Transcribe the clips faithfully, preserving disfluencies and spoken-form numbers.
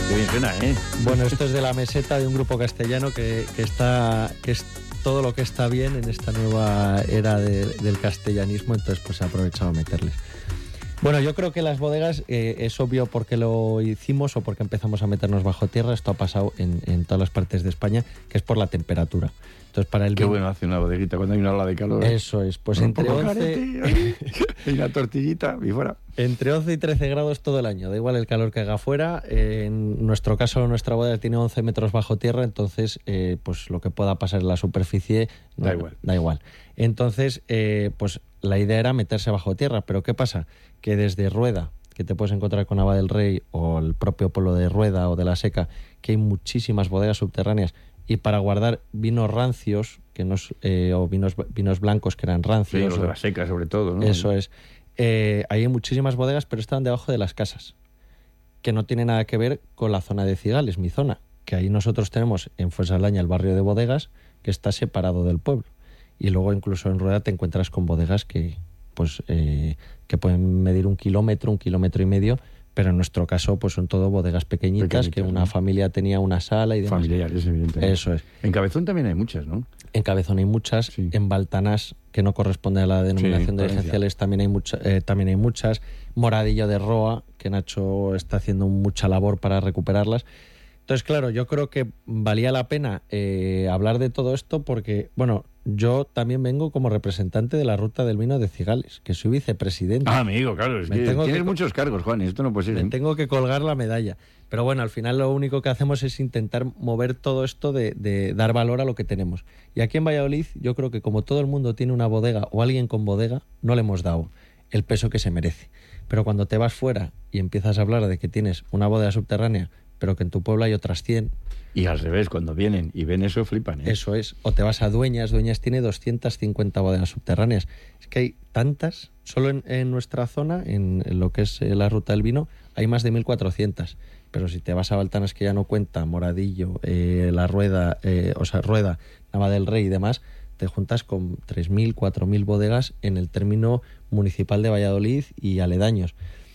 Qué bien suena, ¿eh? Bueno, esto es de La Meseta, de un grupo castellano que, que está que es todo lo que está bien en esta nueva era de, del castellanismo, entonces pues he aprovechado a meterles. Bueno, yo creo que las bodegas eh, es obvio por qué lo hicimos o porque empezamos a meternos bajo tierra. Esto ha pasado en, en todas las partes de España, que es por la temperatura. Entonces, para el Qué vino, bueno hace una bodeguita cuando hay una ola de calor. ¿eh? Eso es, pues un entre once y una tortillita y fuera. Entre once y trece grados todo el año, da igual el calor que haga afuera. Eh, en nuestro caso, nuestra bodega tiene once metros bajo tierra, entonces eh, pues lo que pueda pasar en la superficie no, da igual. Da igual. Entonces, eh, pues la idea era meterse bajo tierra, pero ¿qué pasa? Que desde Rueda, que te puedes encontrar con Nava del Rey o el propio pueblo de Rueda o de La Seca, que hay muchísimas bodegas subterráneas, y para guardar vinos rancios, que no es, eh, o vinos, vinos blancos que eran rancios. Sí, los de La Seca sobre todo, ¿no? Eso es. Eh, hay muchísimas bodegas, pero están debajo de las casas, que no tiene nada que ver con la zona de Cigales, mi zona, que ahí nosotros tenemos en Fuensaldaña el barrio de bodegas, que está separado del pueblo. Y luego incluso en Rueda te encuentras con bodegas que, pues, eh, que pueden medir un kilómetro, un kilómetro y medio, pero en nuestro caso pues son todo bodegas pequeñitas, pequeñitas que una ¿no? familia tenía una sala y demás. Familiares, evidentemente. Eso es. En Cabezón también hay muchas, ¿no? En Cabezón hay muchas, sí. En Baltanás, que no corresponde a la denominación sí, de gerenciales, también hay, mucha, eh, también hay muchas. Moradillo de Roa, que Nacho está haciendo mucha labor para recuperarlas. Entonces, claro, yo creo que valía la pena eh, hablar de todo esto porque, bueno, yo también vengo como representante de la Ruta del Vino de Cigales, que soy vicepresidente. Ah, amigo, claro, es me que tienes que, muchos cargos, Juan, y esto no puede ser. Me ¿eh? tengo que colgar la medalla. Pero bueno, al final lo único que hacemos es intentar mover todo esto de, de dar valor a lo que tenemos. Y aquí en Valladolid, yo creo que como todo el mundo tiene una bodega o alguien con bodega, no le hemos dado el peso que se merece. Pero cuando te vas fuera y empiezas a hablar de que tienes una bodega subterránea, pero que en tu pueblo hay otras cien. Y al revés, cuando vienen y ven eso, flipan. ¿eh? Eso es. O te vas a Dueñas. Dueñas tiene doscientas cincuenta bodegas subterráneas. Es que hay tantas. Solo en, en nuestra zona, en, en lo que es eh, la Ruta del Vino, hay más de mil cuatrocientas. Pero si te vas a Baltanas, que ya no cuenta, Moradillo, eh, La Rueda, eh, o sea, Rueda, Nava del Rey y demás, te juntas con tres mil, cuatro mil bodegas en el término municipal de Valladolid y aledaños.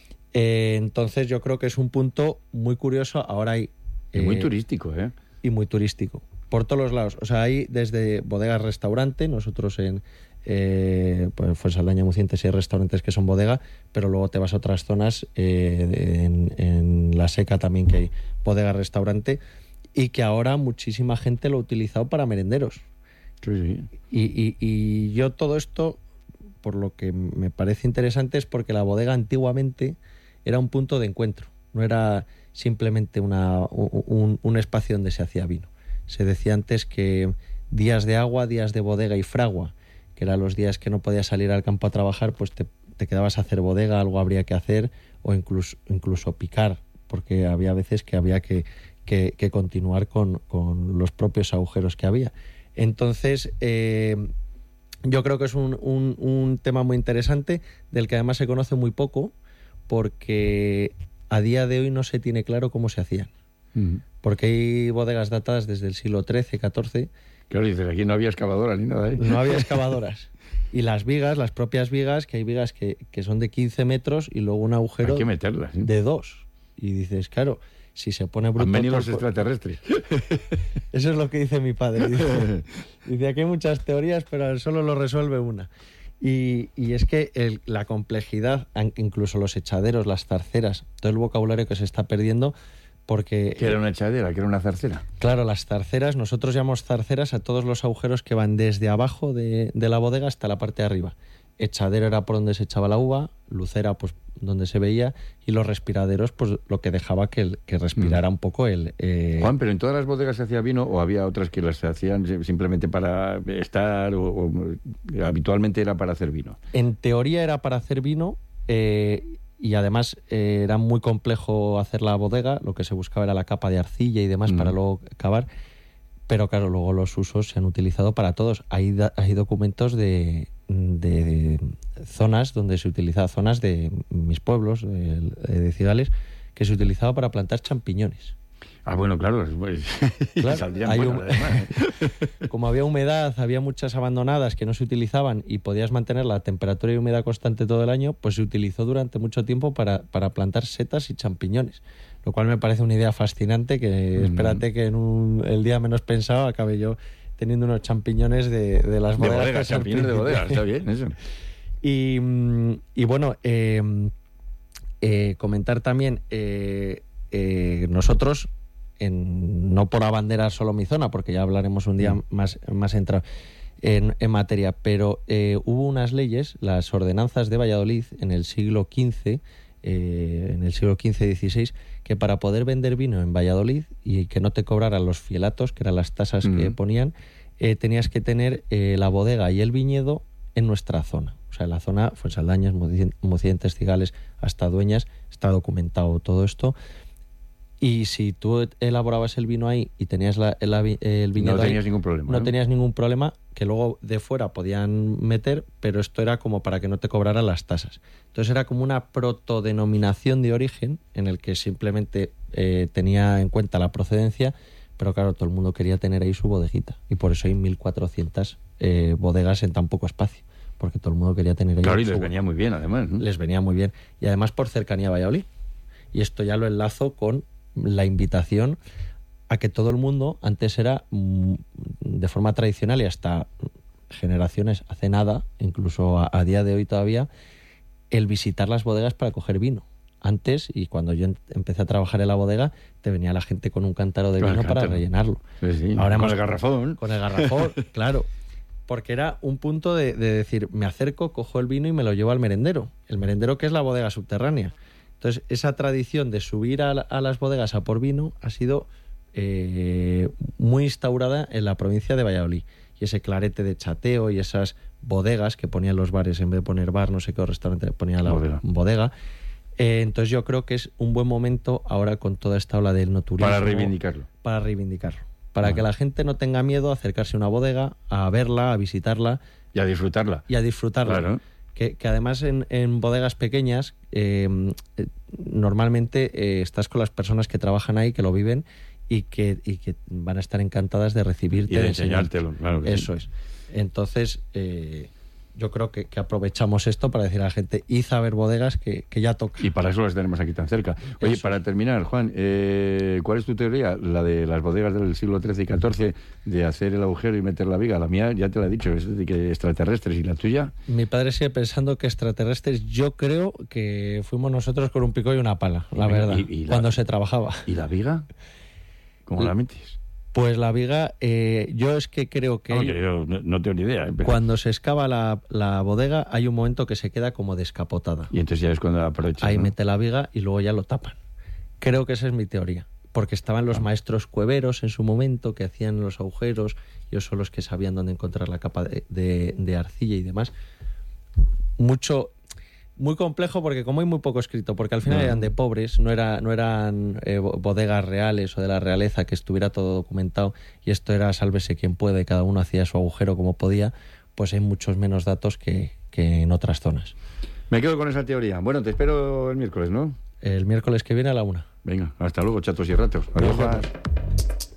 Eh, entonces yo creo que es un punto muy curioso. Ahora hay... Eh, y muy turístico, ¿eh? Y muy turístico. Por todos los lados. O sea, hay desde bodegas restaurante, nosotros en eh, pues Fuensaldaña, Mucientes, hay restaurantes que son bodega, pero luego te vas a otras zonas, eh, en, en La Seca también que hay bodega restaurante, y que ahora muchísima gente lo ha utilizado para merenderos. Sí, sí. Y, y, y yo todo esto, por lo que me parece interesante, es porque la bodega antiguamente era un punto de encuentro, no era simplemente una, un, un espacio donde se hacía vino. Se decía antes que días de agua, días de bodega y fragua, que eran los días que no podías salir al campo a trabajar, pues te, te quedabas a hacer bodega, algo habría que hacer, o incluso, incluso picar, porque había veces que había que, que, que continuar con, con los propios agujeros que había. Entonces, eh, yo creo que es un, un, un tema muy interesante, del que además se conoce muy poco, porque a día de hoy no se tiene claro cómo se hacían. Uh-huh. Porque hay bodegas datadas desde el siglo trece, catorce. Claro, dices, aquí no había excavadoras ni nada, ¿eh? No había excavadoras. Y las vigas, las propias vigas, que hay vigas que, que son de quince metros y luego un agujero hay que meterlas, ¿eh? de dos. Y dices, claro, si se pone bruto... Han venido los extraterrestres. Eso es lo que dice mi padre. Dice, dice, aquí hay muchas teorías, pero solo lo resuelve una. Y, y es que el, la complejidad, incluso los echaderos, las zarceras, todo el vocabulario que se está perdiendo, porque... ¿Qué era una echadera? ¿Qué era una zarcera? Claro, las zarceras, nosotros llamamos zarceras a todos los agujeros que van desde abajo de, de la bodega hasta la parte de arriba. Echadero era por donde se echaba la uva, lucera pues donde se veía, y los respiraderos pues lo que dejaba que, que respirara mm. un poco el... Eh... Juan, ¿pero en todas las bodegas se hacía vino o había otras que las hacían simplemente para estar o, o habitualmente era para hacer vino? En teoría era para hacer vino, eh, y además eh, era muy complejo hacer la bodega, lo que se buscaba era la capa de arcilla y demás mm. para luego cavar, pero claro, luego los usos se han utilizado para todos. Hay, da, hay documentos de... De, de zonas donde se utilizaba, zonas de mis pueblos, de, de Cigales, que se utilizaba para plantar champiñones. Ah, bueno, claro. Pues, Claro, saldrían hay buenas, un- además. Como había humedad, había muchas abandonadas que no se utilizaban y podías mantener la temperatura y humedad constante todo el año, pues se utilizó durante mucho tiempo para, para plantar setas y champiñones. Lo cual me parece una idea fascinante que Mm. espérate que en un, el día menos pensado acabe yo teniendo unos champiñones de, de las De bodegas. bodega, que son champiñones de bodega, está bien eso. Y, mm, y bueno, eh, eh, comentar también, eh, eh, nosotros, en, no por abanderar solo mi zona, porque ya hablaremos un día Mm. más, más entrado en, en materia, pero eh, hubo unas leyes, las ordenanzas de Valladolid en el siglo quince, eh, en el siglo quince dieciséis, que para poder vender vino en Valladolid y que no te cobraran los fielatos, que eran las tasas que Mm. ponían, eh, tenías que tener eh, la bodega y el viñedo en nuestra zona. O sea, en la zona Fuensaldañas, Mucientes, Cigales, hasta Dueñas, está documentado todo esto. Y si tú elaborabas el vino ahí y tenías la, el, el viñedo No tenías ahí, ningún problema. no ¿no? tenías ningún problema, que luego de fuera podían meter, pero esto era como para que no te cobraran las tasas. Entonces era como una protodenominación de origen en el que simplemente eh, tenía en cuenta la procedencia, pero claro, todo el mundo quería tener ahí su bodeguita. Y por eso hay mil cuatrocientas eh, bodegas en tan poco espacio, porque todo el mundo quería tener ahí Claro, y su les bodega. venía muy bien, además. ¿no? Les venía muy bien. Y además por cercanía a Valladolid. Y esto ya lo enlazo con la invitación a que todo el mundo, antes era mm, de forma tradicional y hasta generaciones hace nada, incluso a, a día de hoy todavía, el visitar las bodegas para coger vino. Antes, y cuando yo em- empecé a trabajar en la bodega, te venía la gente con un cántaro de Con el vino para cántaro. rellenarlo. Sí, sí. Ahora Con hemos- el garrafón. Con el garrafón, claro. Porque era un punto de, de decir, me acerco, cojo el vino y me lo llevo al merendero. El merendero que es la bodega subterránea. Entonces, esa tradición de subir a, la- a las bodegas a por vino ha sido eh, muy instaurada en la provincia de Valladolid. Y ese clarete de chateo y esas bodegas que ponían los bares, en vez de poner bar, no sé qué restaurante, ponía la Bodega. bodega. Eh, entonces yo creo que es un buen momento ahora con toda esta ola del no turismo. Para reivindicarlo. Para reivindicarlo. Para Ah. que la gente no tenga miedo a acercarse a una bodega, a verla, a visitarla Y a disfrutarla. y a disfrutarla. Claro. Que, que además en, en bodegas pequeñas eh, eh, normalmente eh, estás con las personas que trabajan ahí, que lo viven y que, y que van a estar encantadas de recibirte. Y de enseñarte. enseñártelo, claro que sí. Eso es. Entonces, eh, yo creo que, que aprovechamos esto para decir a la gente, id a ver bodegas que, que ya toca. Y para eso las tenemos aquí tan cerca. Oye, Eso. para terminar, Juan, eh, ¿cuál es tu teoría? La de las bodegas del siglo trece y catorce, de hacer el agujero y meter la viga. La mía, ya te la he dicho, es de que extraterrestres. ¿Y la tuya? Mi padre sigue pensando que extraterrestres, yo creo que fuimos nosotros con un pico y una pala, la Y- verdad, y- y la- cuando se trabajaba. ¿Y la viga? ¿Cómo Y- la metes? Pues la viga, eh, yo es que creo que No, hay- que yo no, no tengo ni idea. ¿eh? Pero- cuando se excava la, la bodega hay un momento que se queda como descapotada. Y entonces ya es cuando aprovechas. Ahí ¿no? mete la viga y luego ya lo tapan. Creo que esa es mi teoría. Porque estaban los Ah. maestros cueveros en su momento que hacían los agujeros, ellos son los que sabían dónde encontrar la capa de, de- de arcilla y demás. Mucho, muy complejo porque como hay muy poco escrito, porque al final Mm. eran de pobres, no, era, no eran eh, bo- bodegas reales o de la realeza que estuviera todo documentado y esto era sálvese quien puede, cada uno hacía su agujero como podía, pues hay muchos menos datos que, que en otras zonas. Me quedo con esa teoría. Bueno, te espero el miércoles, ¿no? El miércoles que viene a la una. Venga, hasta luego, chatos y ratos. Adiós, Juan.